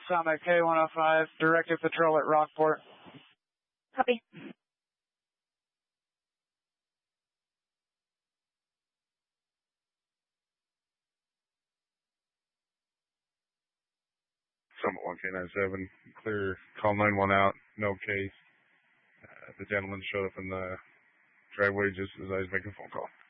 Summit K105, directed patrol at Rockport. Copy. Summit 1K97, clear, call 911 out, no case. The gentleman showed up in the driveway just as I was making a phone call.